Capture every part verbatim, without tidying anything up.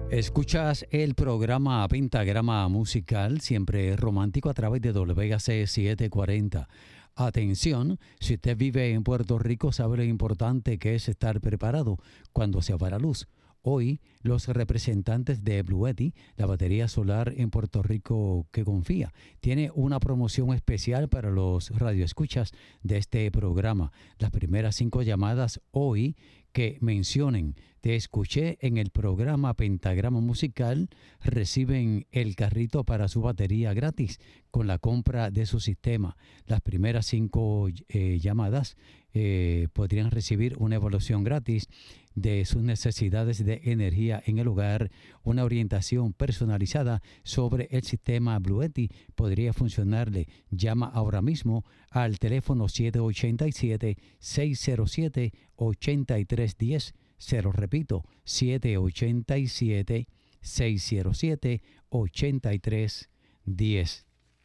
Escuchas el programa Pentagrama Musical, siempre romántico, a través de W A C setecientos cuarenta. Atención, si usted vive en Puerto Rico, sabe lo importante que es estar preparado cuando se va la luz. Hoy, los representantes de Bluetti, la batería solar en Puerto Rico que confía, tiene una promoción especial para los radioescuchas de este programa. Las primeras cinco llamadas hoy que mencionen "Te escuché en el programa Pentagrama Musical" reciben el carrito para su batería gratis con la compra de su sistema. Las primeras cinco eh, llamadas eh, podrían recibir una evaluación gratis de sus necesidades de energía en el hogar. Una orientación personalizada sobre el sistema Bluetti podría funcionarle. Llama ahora mismo al teléfono siete ocho siete, seis cero siete, ocho tres uno cero. Se lo repito, siete ocho siete, seis cero siete, ocho tres uno cero.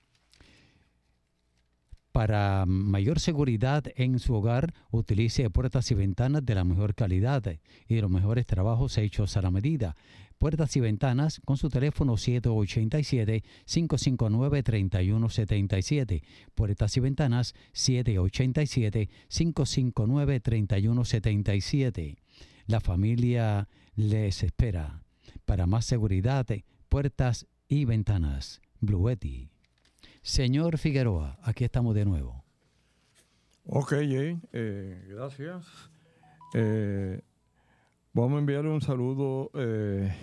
Para mayor seguridad en su hogar, utilice puertas y ventanas de la mejor calidad y de los mejores trabajos hechos a la medida. Puertas y ventanas con su teléfono siete ocho siete, cinco cinco nueve, tres uno siete siete. Puertas y ventanas siete ocho siete, cinco cinco nueve, tres uno siete siete. La familia les espera. Para más seguridad, puertas y ventanas. Bluetti. Señor Figueroa, aquí estamos de nuevo. Ok, Jay, eh, gracias. Eh, vamos a enviarle un saludo eh,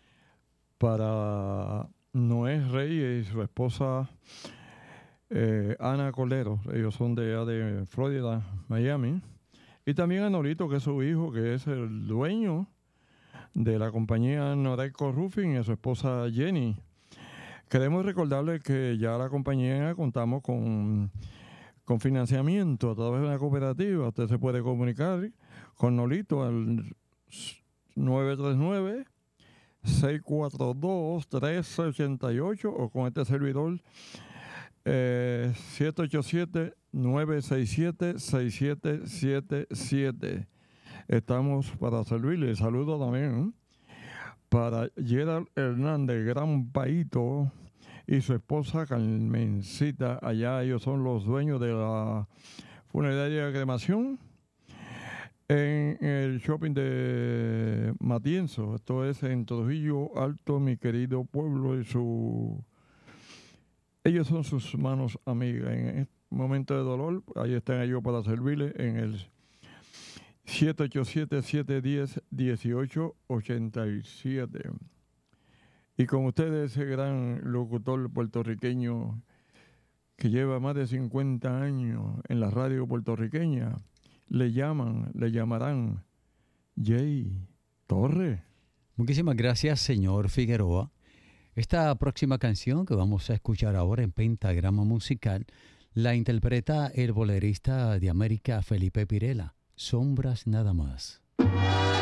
para Noé Reyes y su esposa eh, Ana Colero. Ellos son de allá de Florida, Miami. Y también a Norito, que es su hijo, que es el dueño de la compañía Norelco Roofing, y a su esposa Jenny. Queremos recordarles que ya la compañía contamos con, con financiamiento a través de una cooperativa. Usted se puede comunicar con Nolito al nueve tres nueve, seis cuatro dos, tres ocho ocho o con este servidor eh, siete ocho siete, nueve seis siete, seis siete siete siete. Estamos para servirle. Saludos también para Gerald Hernández, Gran Paito, y su esposa Carmencita. Allá ellos son los dueños de la funeraria de cremación en el shopping de Matienzo. Esto es en Trujillo Alto, mi querido pueblo, y su ellos son sus manos amigas. En este momento de dolor, ahí están ellos para servirle en el siete ocho siete, siete uno cero, uno ocho ocho siete. Y con ustedes ese gran locutor puertorriqueño que lleva más de cincuenta años en la radio puertorriqueña, le llaman, le llamarán Jay Torres. Muchísimas gracias, señor Figueroa. Esta próxima canción que vamos a escuchar ahora en Pentagrama Musical la interpreta el bolerista de América Felipe Pirela, Sombras Nada Más.